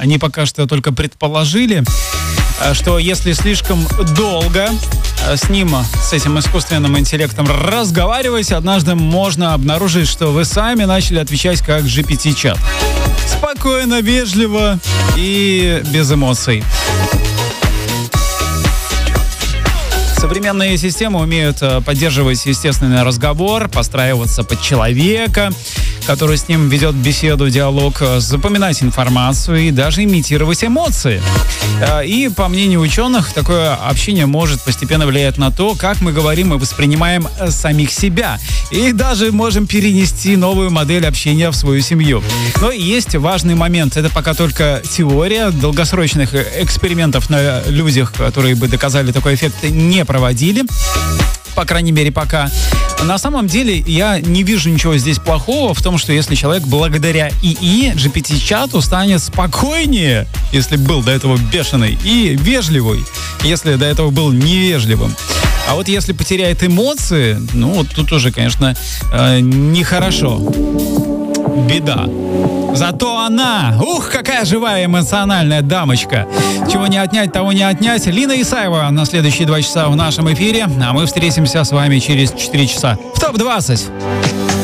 Они пока что только предположили, что если слишком долго с ним, с этим искусственным интеллектом разговаривать, однажды можно обнаружить, что вы сами начали отвечать как GPT-чат. Спокойно, вежливо и без эмоций. Современные системы умеют поддерживать естественный разговор, подстраиваться под человека, который с ним ведет беседу, диалог, запоминать информацию и даже имитировать эмоции. И, по мнению ученых, такое общение может постепенно влиять на то, как мы говорим и воспринимаем самих себя. И даже можем перенести новую модель общения в свою семью. Но есть важный момент. Это пока только теория. Долгосрочных экспериментов на людях, которые бы доказали такой эффект, не проводили. По крайней мере, пока. На самом деле, я не вижу ничего здесь плохого в том, что если человек благодаря ИИ, GPT-чату станет спокойнее, если был до этого бешеный, и вежливый, если до этого был невежливым. А вот если потеряет эмоции, ну, вот тут уже, конечно, нехорошо. Беда. Зато она, какая живая эмоциональная дамочка. Чего не отнять, того не отнять. Лина Исаева на следующие 2 часа в нашем эфире. А мы встретимся с вами через 4 часа в ТОП-20.